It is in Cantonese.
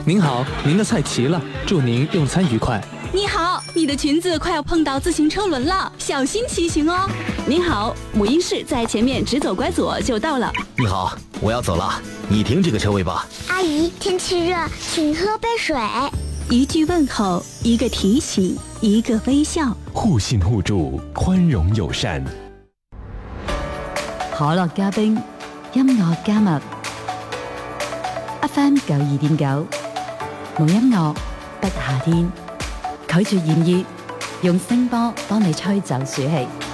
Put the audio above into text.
您好，您的菜齐了，祝您用餐愉快。 你好，你的裙子快要碰到自行车轮了，小心骑行哦。 您好，母婴室在前面，直走拐左就到了。 你好，我要走了，你停这个车位吧。 阿姨，天气热，请喝杯水。 一句问候，一个提醒，一个微笑， 互信互助，寬容友善。 可樂加冰，音樂加密。FM 92.9，無音樂不夏天。拒絕炎熱，用聲波幫你吹走暑氣。